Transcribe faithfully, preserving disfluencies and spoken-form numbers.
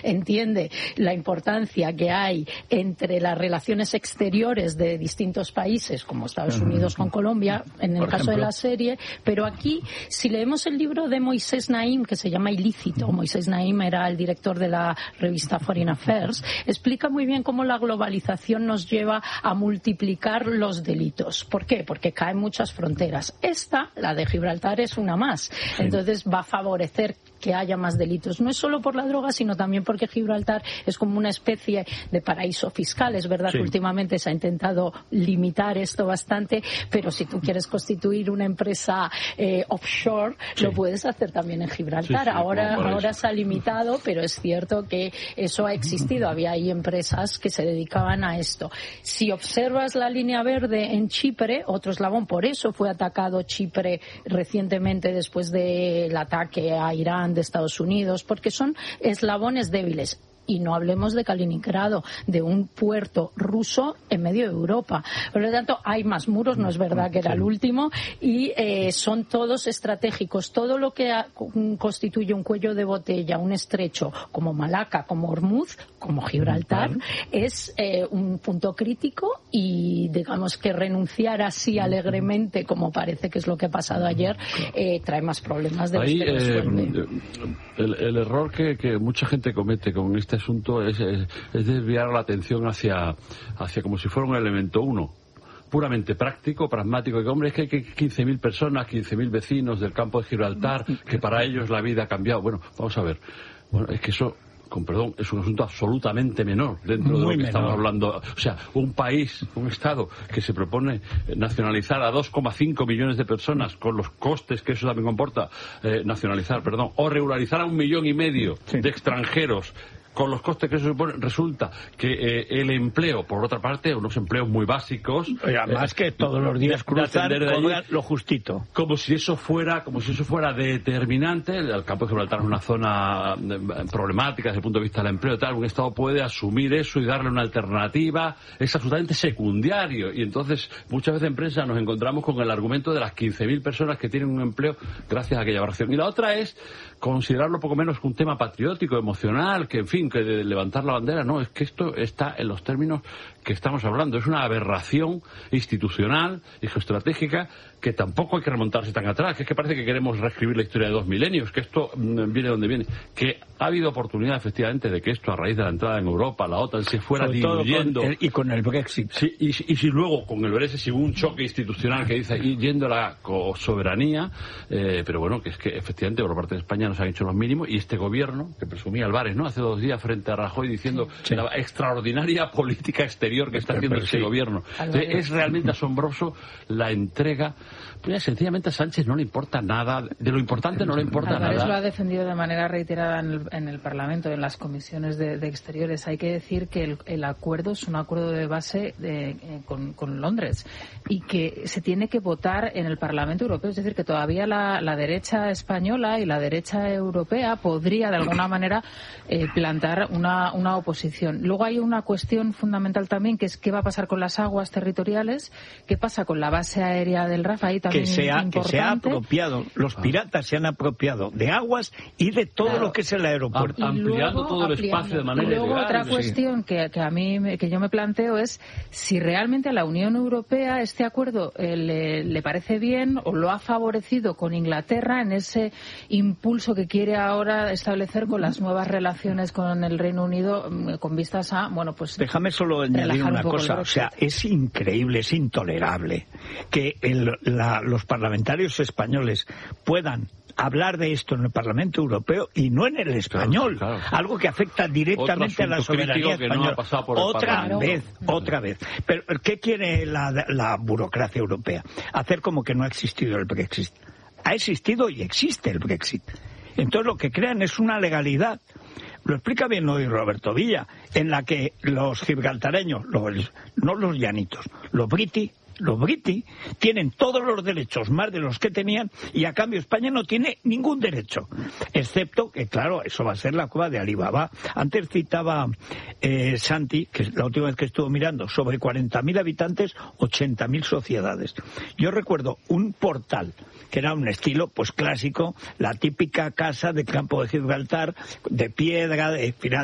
entiende la importancia que hay entre las relaciones exteriores de distintos países, como Estados Unidos con Colombia, en el Por caso ejemplo. de la serie, pero aquí, si leemos el libro de Moisés Naim, que se llama Ilícito, Moisés Naim era el director de la revista Foreign Affairs, explica muy bien cómo la globalización nos lleva a multiplicar los delitos. ¿Por qué? Porque caen muchas fronteras. Esta, la de Gibraltar, es una más. Sí. Entonces va a favorecer que haya más delitos. No es solo por la droga, sino también porque Gibraltar es como una especie de paraíso fiscal. Es verdad sí. que últimamente se ha intentado limitar esto bastante, pero si tú quieres constituir una empresa eh, offshore, sí. lo puedes hacer también en Gibraltar. Sí, sí, ahora, ahora se ha limitado, pero es cierto que eso ha existido. Había ahí empresas que se dedicaban a esto. Si observas la línea verde en Chipre, otro eslabón, por eso fue atacado Chipre recientemente después del ataque a Irán de Estados Unidos, porque son eslabones débiles. Y no hablemos de Kaliningrado, de un puerto ruso en medio de Europa. Por lo tanto, hay más muros, no es verdad que era el último, y eh, son todos estratégicos. Todo lo que ha, constituye un cuello de botella, un estrecho, como Malaca, como Hormuz, como Gibraltar, es eh, un punto crítico y, digamos, que renunciar así alegremente, como parece que es lo que ha pasado ayer, eh, trae más problemas de los Ahí, que resuelve. Eh, el, el error que, que mucha gente comete con este asunto es, es, es desviar la atención hacia, hacia como si fuera un elemento uno, puramente práctico, pragmático, que hombre, es que hay quince mil personas, quince mil vecinos del campo de Gibraltar, que para ellos la vida ha cambiado. Bueno, vamos a ver, bueno, es que eso, con perdón, es un asunto absolutamente menor dentro Muy de lo que menor. estamos hablando. O sea, un país, un Estado que se propone nacionalizar a dos coma cinco millones de personas con los costes que eso también comporta, eh, nacionalizar, perdón, o regularizar a un millón y medio sí. de extranjeros con los costes que eso supone, resulta que eh, el empleo, por otra parte, unos empleos muy básicos, y además eh, que todos los días cruzan lo justito, como si eso fuera, como si eso fuera determinante. El campo de Gibraltar es una zona problemática desde el punto de vista del empleo, tal. Un Estado puede asumir eso y darle una alternativa, es absolutamente secundario. Y entonces, muchas veces en prensa nos encontramos con el argumento de las quince mil personas que tienen un empleo gracias a aquella aberración. Y la otra es considerarlo poco menos que un tema patriótico, emocional, que en fin, que de levantar la bandera. No, es que esto está en los términos que estamos hablando. Es una aberración institucional y geoestratégica que tampoco hay que remontarse tan atrás, que es que parece que queremos reescribir la historia de dos milenios, que esto viene de donde viene, que ha habido oportunidad efectivamente de que esto, a raíz de la entrada en Europa, la OTAN se fuera Sobre diluyendo. Con el, y con el Brexit. Sí, y, y si luego con el Brexit, si hubo un choque institucional que dice, y yendo a la soberanía, eh, pero bueno, que es que efectivamente por parte de España nos han hecho los mínimos, y este gobierno, que presumía Álvarez, ¿no?, hace dos días frente a Rajoy diciendo sí. la extraordinaria política exterior que está pero, haciendo pero, este sí. gobierno. Entonces, es realmente asombroso la entrega. Pues, sencillamente a Sánchez no le importa nada, de lo importante no le importa Álvarez nada. Lo ha defendido de manera reiterada en el, en el Parlamento, en las comisiones de, de exteriores. Hay que decir que el, el acuerdo es un acuerdo de base de, eh, con, con Londres y que se tiene que votar en el Parlamento Europeo. Es decir, que todavía la, la derecha española y la derecha europea podría de alguna manera eh, plantar una, una oposición. Luego hay una cuestión fundamental también, que es qué va a pasar con las aguas territoriales, qué pasa con la base aérea del R A F. Ahí también que se ha, que se ha apropiado, los piratas se han apropiado de aguas y de todo claro. lo que es el aeropuerto. Am, ampliando luego, todo el ampliando. espacio de manera y luego ilegal. Otra sí. cuestión que, que a mí que yo me planteo es si realmente a la Unión Europea este acuerdo eh, le, le parece bien o lo ha favorecido con Inglaterra en ese impulso que quiere ahora establecer con las nuevas relaciones con el Reino Unido, con vistas a, bueno, pues... Déjame solo añadir una un cosa, o sea, es increíble, es intolerable que el, la, los parlamentarios españoles puedan hablar de esto en el Parlamento Europeo y no en el español, claro, claro. algo que afecta directamente a la soberanía española. No otra vez, otra vez. Pero ¿qué quiere la, la burocracia europea? Hacer como que no ha existido el Brexit. Ha existido y existe el Brexit. Entonces lo que crean es una legalidad. Lo explica bien hoy Roberto Villa, en la que los gibraltareños, los, no los llanitos, los briti, los briti tienen todos los derechos más de los que tenían y a cambio España no tiene ningún derecho, excepto que claro, eso va a ser la cueva de Alibaba. Antes citaba eh, Santi, que la última vez que estuvo mirando, sobre cuarenta mil habitantes, ochenta mil sociedades. Yo recuerdo un portal que era un estilo pues clásico, la típica casa de campo de Gibraltar, de piedra, de final